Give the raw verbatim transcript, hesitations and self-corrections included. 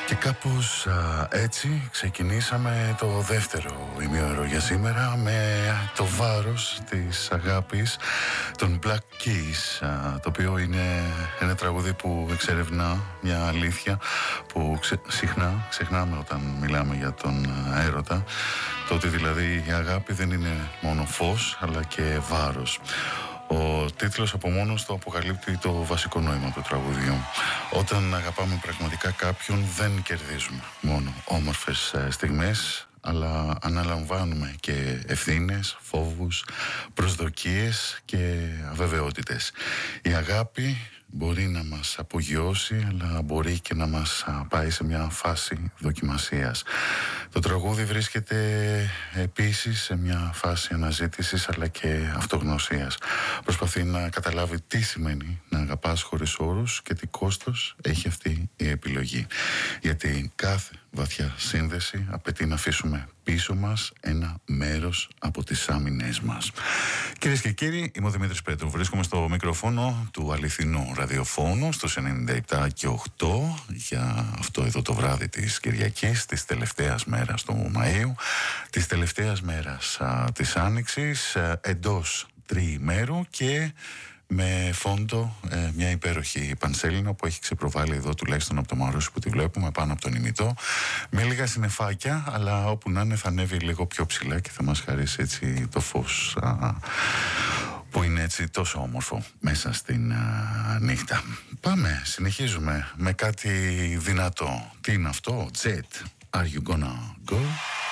Και κάπως α, έτσι ξεκινήσαμε το δεύτερο ημίωρο για σήμερα με το βάρος της αγάπης των Black Keys, α, το οποίο είναι ένα τραγούδι που εξερευνά μια αλήθεια που ξε, συχνά ξεχνάμε όταν μιλάμε για τον έρωτα, το ότι δηλαδή η αγάπη δεν είναι μόνο φως αλλά και βάρος. Ο τίτλος από μόνος του αποκαλύπτει το βασικό νόημα του τραγουδιού. Όταν αγαπάμε πραγματικά κάποιον δεν κερδίζουμε μόνο όμορφες στιγμές, αλλά αναλαμβάνουμε και ευθύνες, φόβους, προσδοκίες και αβεβαιότητες. Η αγάπη μπορεί να μας απογειώσει, αλλά μπορεί και να μας πάει σε μια φάση δοκιμασίας. Το τραγούδι βρίσκεται επίσης σε μια φάση αναζήτησης αλλά και αυτογνωσίας. Προσπαθεί να καταλάβει τι σημαίνει να αγαπάς χωρίς όρους και τι κόστος έχει αυτή η επιλογή. Γιατί κάθε βαθιά σύνδεση απαιτεί να αφήσουμε πίσω μας ένα μέρος από τις άμυνες μας. Κυρίες και κύριοι, είμαι ο Δημήτρης Πέτρου. Βρίσκομαι στο μικροφόνο του αληθινού ραδιοφώνου στους ενενήντα επτά και οκτώ για αυτό εδώ το βράδυ της Κυριακής, της τελευταίας μέρας του Μαΐου, της τελευταίας μέρας α, της Άνοιξης, α, εντός τριημέρου και με φόντο ε, μια υπέροχη πανσέλινο που έχει ξεπροβάλει εδώ τουλάχιστον από το Μαρούσι που τη βλέπουμε πάνω από τον ημιτό, με λίγα συννεφάκια, αλλά όπου να είναι θα ανέβει λίγο πιο ψηλά και θα μας χαρίσει έτσι το φως α, που είναι έτσι τόσο όμορφο μέσα στην α, νύχτα. Πάμε, συνεχίζουμε με κάτι δυνατό. Τι είναι αυτό? Jet, are you gonna go?